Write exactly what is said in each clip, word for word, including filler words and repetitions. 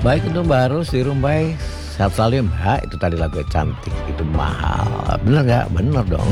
Baik untuk Mbak Ros di Rumbai, sehat selalu ya Mbak. Itu tadi lagu cantik itu mahal. Bener gak? Bener dong.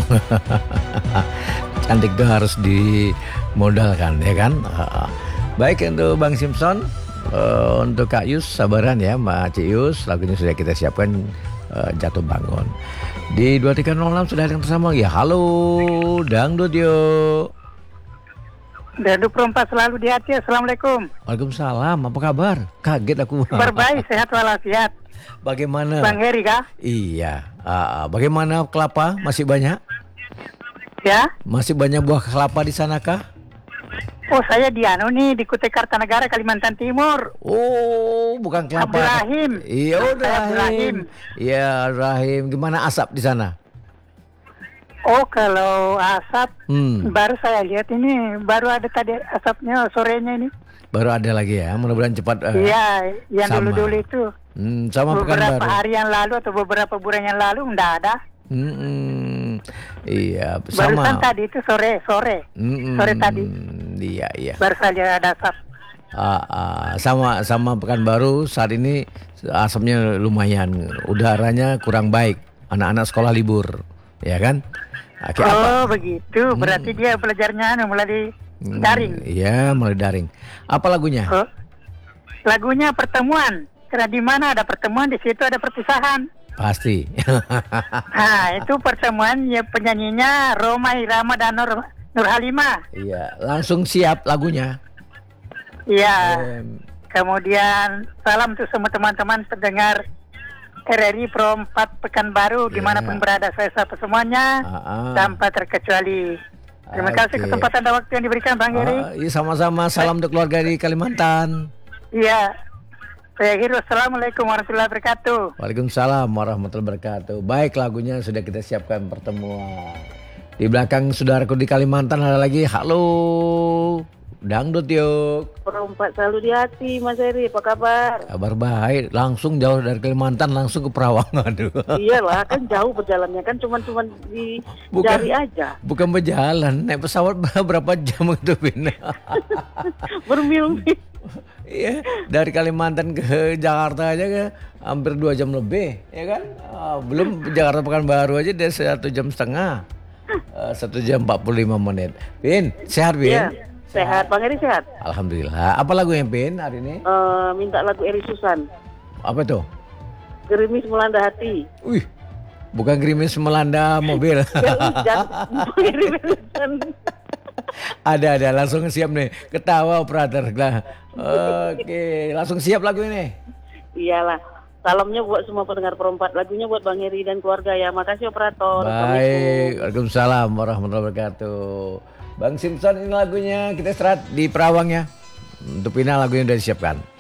Cantik itu harus dimodalkan ya kan. Baik untuk Bang Simpson, uh, untuk Kak Yus sabaran ya Mbak Cius, lagunya sudah kita siapkan, uh, Jatuh Bangun. Di dua tiga nol enam sudah ada yang tersambung ya. Halo Dangdut yuk. Dangdut perempat selalu di hati. Assalamualaikum. Waalaikumsalam. Apa kabar? Kaget aku. Kabar baik, sehat walafiat. Bagaimana? Bang Heri kah? Iya. Uh, bagaimana kelapa? Masih banyak? Ya. Masih banyak buah kelapa di sana kah? Oh, saya di anu nih di Kutai Kartanegara, Kalimantan Timur. Oh, bukan kelapa. Abdurrahim. Iya, Abdurrahim. Iya, Rahim. Gimana asap di sana? Oh, kalau asap Hmm. baru saya lihat ini, baru ada tadi asapnya sorenya ini. Baru ada lagi ya. Mudah-mudahan cepat. Uh, Iya, yang sama. dulu-dulu itu. Hmm, sama beberapa Pekanbaru. hari yang lalu atau beberapa bulan yang lalu enggak ada. Hmm, iya, Barusan sama. tadi itu sore, sore. Hmm, Sore tadi. Iya, iya. Baru saja ada asap. Ah, ah, sama sama Pekanbaru saat ini asapnya lumayan, udaranya kurang baik. Anak-anak sekolah libur, ya kan? Ah, kayak apa? Oh, begitu. Berarti dia belajarnya anu melalui Hmm, daring. Iya, melalui daring. Apa lagunya? Oh. Lagunya Pertemuan. Karena di mana ada pertemuan, di situ ada perpisahan. Pasti. Nah, itu pertemuan ya penyanyinya Roma Irama dan Nur, Nur Halimah. Iya, langsung siap lagunya. Iya. Em, Kemudian salam untuk semua teman-teman pendengar R R I Pro empat Pekanbaru Ya. dimanapun berada, saya sapa semuanya Ah, ah. tanpa terkecuali. Terima kasih Oke. kesempatan dan waktu yang diberikan Bang Heri. Ah, iya, sama-sama. Salam untuk keluarga di Kalimantan. Iya. Saya Hiro. Assalamualaikum warahmatullahi wabarakatuh. Waalaikumsalam warahmatullahi wabarakatuh. Baik, lagunya sudah kita siapkan pertemuan. Di belakang saudaraku di Kalimantan ada lagi. Halo, Dangdut yuk. Perempat selalu di hati, Mas Heri, apa kabar? Kabar baik. Langsung jauh dari Kalimantan langsung ke Perawang. Aduh. Iyalah, kan jauh perjalanannya, kan cuma-cuma di Bukan. jari aja. Bukan berjalan, naik pesawat berapa jam itu Bin? Bermil-mil. Iya, dari Kalimantan ke Jakarta aja ke hampir dua jam lebih, ya kan? Ah, belum Jakarta Pekanbaru aja dia satu jam setengah, Ah, satu jam empat puluh lima menit. Bin, sehat Bin? Iya, sehat. Bang Heri sehat? Alhamdulillah. Apa lagunya Bin hari ini? Eh, minta lagu Eri Susan, Apa tuh? Gerimis Melanda Hati. Wih, bukan gerimis melanda mobil. Ya hujan, Bang Heri Susan. ada ada, langsung siap nih. Ketawa operator. Lah. Oke, langsung siap lagu ini. Iyalah. Salamnya buat semua pendengar perempat, lagunya buat Bang Heri dan keluarga ya. Makasih operator. Baik, Waalaikumsalam warahmatullahi wabarakatuh. Bang Simpson, ini lagunya kita istirahat di Perawang ya. Untuk final lagunya udah disiapkan.